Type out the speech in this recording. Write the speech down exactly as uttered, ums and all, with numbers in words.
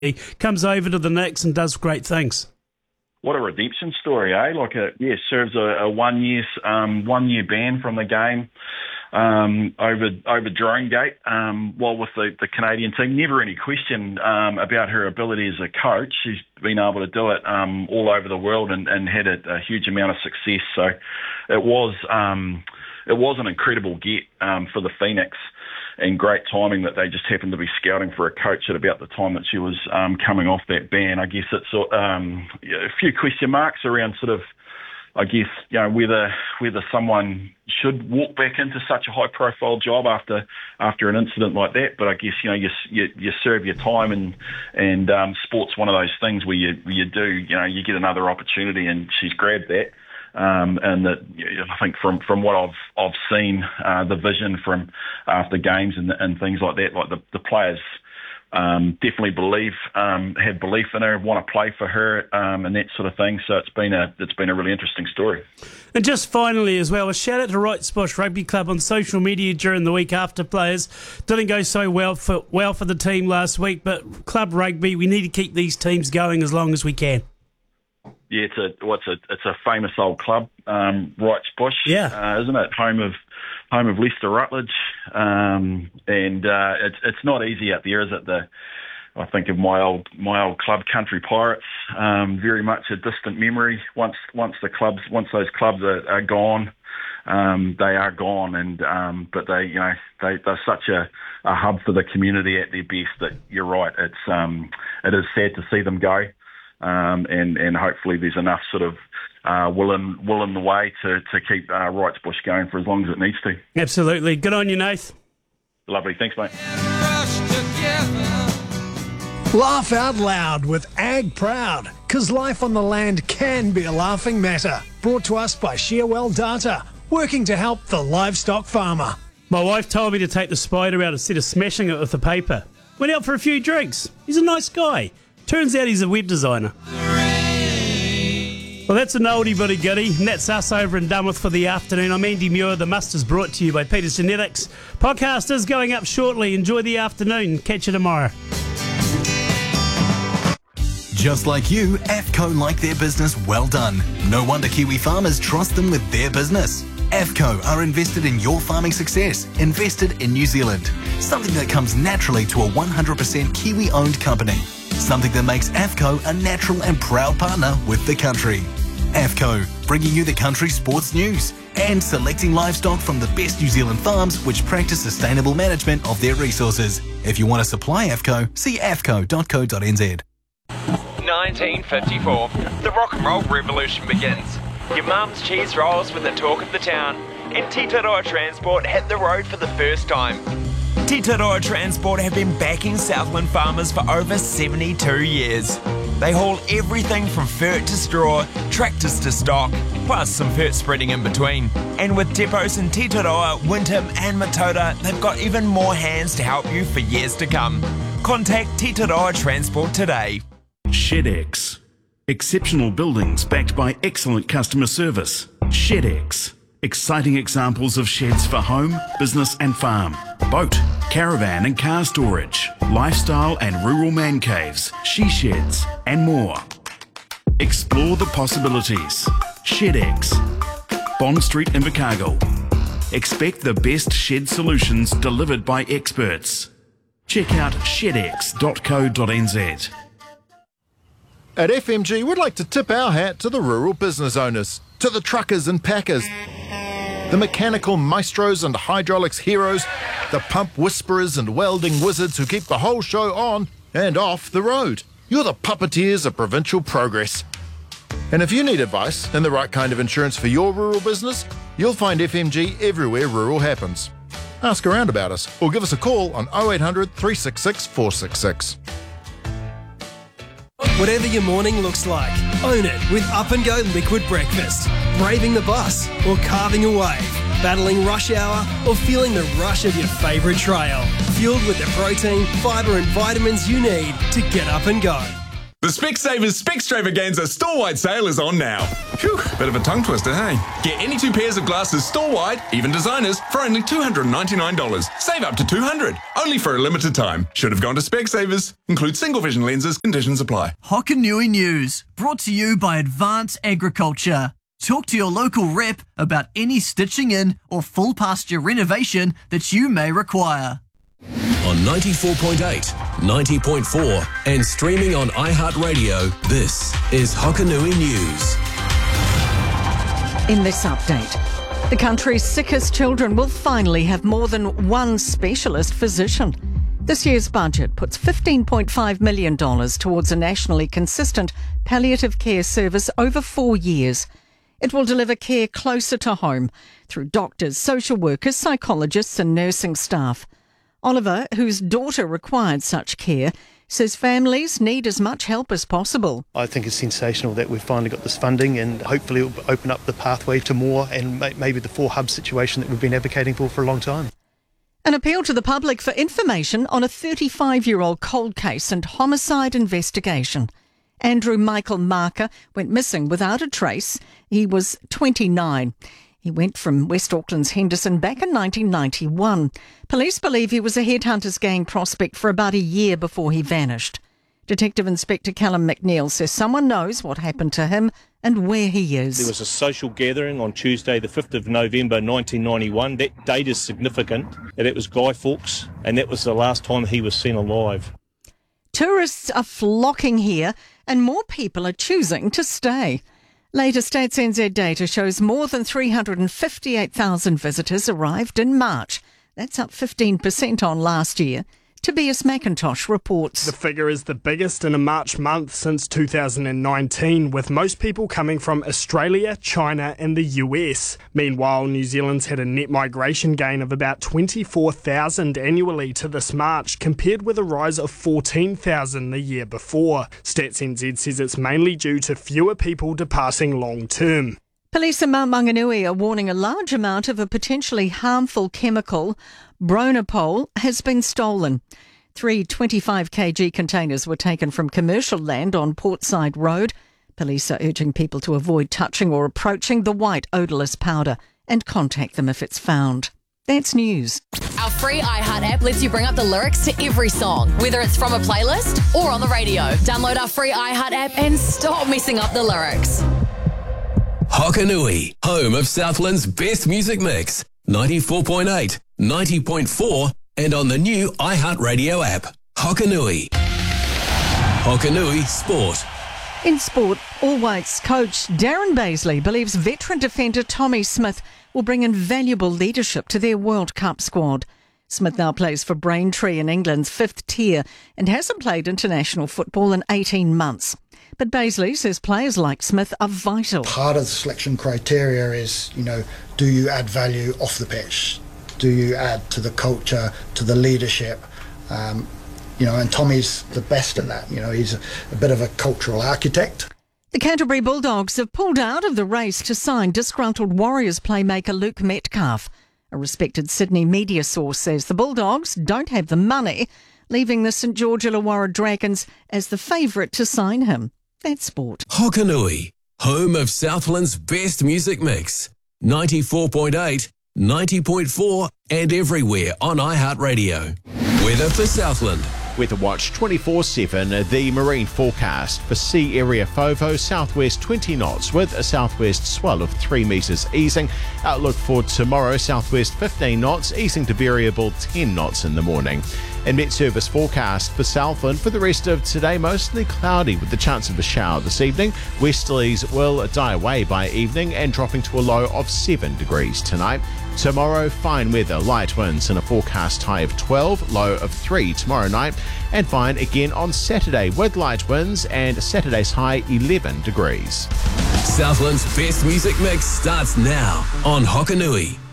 He comes over to the Knicks and does great things. What a redemption story, eh? Like, a, yeah, serves a, a one year um, one year ban from the game um, over over Dronegate um, while with the, the Canadian team. Never any question um, about her ability as a coach. She's been able to do it um, all over the world and, and had a, a huge amount of success. So it was um, it was an incredible get um, for the Phoenix. And great timing that they just happened to be scouting for a coach at about the time that she was um, coming off that ban. I guess it's um, a few question marks around sort of, I guess, you know, whether whether someone should walk back into such a high-profile job after after an incident like that. But I guess, you know, you you, you serve your time, and and um, sport's one of those things where you where you do, you know, you get another opportunity, and she's grabbed that. Um, and that, I think from, from what I've I've seen, uh, the vision from after games and, and things like that, like the, the players um, definitely believe um, have belief in her, want to play for her, um, and that sort of thing. So it's been a it's been a really interesting story. And just finally as well, a shout out to Wrights Bush Rugby Club on social media during the week after players didn't go so well for well for the team last week. But club rugby, we need to keep these teams going as long as we can. Yeah, it's a what's a it's a famous old club, um, Wrights Bush, yeah, uh, isn't it? Home of home of Leicester Rutledge, um, and uh, it's it's not easy out there, is it? The I think of my old my old club, Country Pirates, um, very much a distant memory. Once once the clubs once those clubs are, are gone, um, they are gone, and um, but they you know they they're such a, a hub for the community at their best that you're right. It's um, it is sad to see them go. Um, and, and hopefully there's enough sort of uh, will in, will in the way to, to keep uh, Wrights Bush going for as long as it needs to. Absolutely. Good on you, Nath. Lovely. Thanks, mate. Laugh out loud with Ag Proud, because life on the land can be a laughing matter. Brought to us by Shearwell Data, working to help the livestock farmer. My wife told me to take the spider out instead of smashing it with the paper. Went out for a few drinks. He's a nice guy. Turns out he's a web designer. Well, that's an oldie but a goodie, and that's us over and done with for the afternoon. I'm Andy Muir. The Must is brought to you by Peters Genetics. Podcast is going up shortly. Enjoy the afternoon. Catch you tomorrow. Just like you, AFCO like their business well done. No wonder Kiwi farmers trust them with their business. AFCO are invested in your farming success, invested in New Zealand. Something that comes naturally to a one hundred percent Kiwi-owned company. Something that makes AFCO a natural and proud partner with the country. AFCO, bringing you the country sports news and selecting livestock from the best New Zealand farms which practice sustainable management of their resources. If you want to supply AFCO, see a f c o dot co dot n z. nineteen fifty-four, the rock and roll revolution begins. Your mum's cheese rolls were the talk of the town, and Titaroa Transport hit the road for the first time. Titaroa Transport have been backing Southland farmers for over seventy-two years. They haul everything from fert to straw, tractors to stock, plus some fert spreading in between. And with depots in Titaroa, Winton and Matoda, they've got even more hands to help you for years to come. Contact Titaroa Transport today. ShedX. Exceptional buildings backed by excellent customer service. ShedX. Exciting examples of sheds for home, business and farm. Boat, caravan and car storage. Lifestyle and rural man caves, she sheds and more. Explore the possibilities. ShedX. Bond Street, Invercargill. Expect the best shed solutions delivered by experts. Check out shed x dot co dot n z. At F M G, we'd like to tip our hat to the rural business owners, to the truckers and packers, the mechanical maestros and hydraulics heroes, the pump whisperers and welding wizards who keep the whole show on and off the road. You're the puppeteers of provincial progress. And if you need advice and the right kind of insurance for your rural business, you'll find F M G everywhere rural happens. Ask around about us or give us a call on oh eight hundred, three six six, four six six. Whatever your morning looks like, own it with Up and Go Liquid Breakfast. Braving the bus or carving a wave, battling rush hour or feeling the rush of your favourite trail. Fueled with the protein, fibre and vitamins you need to get up and go. The Specsavers Specstravaganza store-wide sale is on now. Phew, bit of a tongue twister, hey? Get any two pairs of glasses store-wide, even designers, for only two hundred ninety-nine dollars. Save up to two hundred dollars, only for a limited time. Should have gone to Specsavers. Include single vision lenses, conditions apply. Hokanui News, brought to you by Advance Agriculture. Talk to your local rep about any stitching in or full pasture renovation that you may require. On ninety-four point eight, ninety point four and streaming on iHeartRadio, this is Hokanui News. In this update, the country's sickest children will finally have more than one specialist physician. This year's budget puts fifteen point five million dollars towards a nationally consistent palliative care service over four years. It will deliver care closer to home through doctors, social workers, psychologists and nursing staff. Oliver, whose daughter required such care, says families need as much help as possible. I think it's sensational that we've finally got this funding, and hopefully it will open up the pathway to more and maybe the four hub situation that we've been advocating for for a long time. An appeal to the public for information on a thirty-five-year-old cold case and homicide investigation. Andrew Michael Marker went missing without a trace. He was twenty-nine. He went from West Auckland's Henderson back in nineteen ninety-one. Police believe he was a headhunters gang prospect for about a year before he vanished. Detective Inspector Callum McNeil says someone knows what happened to him and where he is. There was a social gathering on Tuesday, the fifth of November nineteen ninety-one. That date is significant. That was Guy Fawkes, and that was the last time he was seen alive. Tourists are flocking here and more people are choosing to stay. Latest Stats N Z data shows more than three hundred fifty-eight thousand visitors arrived in March. That's up fifteen percent on last year. Tobias McIntosh reports. The figure is the biggest in a March month since two thousand nineteen, with most people coming from Australia, China and the U S. Meanwhile, New Zealand's had a net migration gain of about twenty-four thousand annually to this March, compared with a rise of fourteen thousand the year before. Stats N Z says it's mainly due to fewer people departing long term. Police in Mount Maunganui are warning a large amount of a potentially harmful chemical, Bronopol, has been stolen. Three twenty-five kilogram containers were taken from commercial land on Portside Road. Police are urging people to avoid touching or approaching the white odourless powder and contact them if it's found. That's news. Our free iHeart app lets you bring up the lyrics to every song, whether it's from a playlist or on the radio. Download our free iHeart app and stop messing up the lyrics. Hokanui, home of Southland's best music mix. ninety-four point eight, ninety point four and on the new iHeartRadio app. Hokanui. Hokanui Sport. In sport, All Whites coach Darren Baisley believes veteran defender Tommy Smith will bring invaluable leadership to their World Cup squad. Smith now plays for Braintree in England's fifth tier and hasn't played international football in eighteen months. But Baisley says players like Smith are vital. Part of the selection criteria is, you know, do you add value off the pitch? Do you add to the culture, to the leadership? Um, you know, and Tommy's the best at that. You know, he's a, a bit of a cultural architect. The Canterbury Bulldogs have pulled out of the race to sign disgruntled Warriors playmaker Luke Metcalf. A respected Sydney media source says the Bulldogs don't have the money, leaving the St George Illawarra Dragons as the favourite to sign him. That's sport. Hokanui, home of Southland's best music mix. ninety-four point eight, ninety point four and everywhere on iHeartRadio. Weather for Southland. Weather Watch twenty-four seven, the marine forecast for sea area FOVO, southwest twenty knots with a southwest swell of three metres easing. Outlook for tomorrow, southwest fifteen knots, easing to variable ten knots in the morning. And Met Service forecast for Southland for the rest of today, mostly cloudy with the chance of a shower this evening. Westerlies will die away by evening and dropping to a low of seven degrees tonight. Tomorrow, fine weather, light winds and a forecast high of twelve, low of three tomorrow night. And fine again on Saturday with light winds and Saturday's high eleven degrees. Southland's best music mix starts now on Hokanui.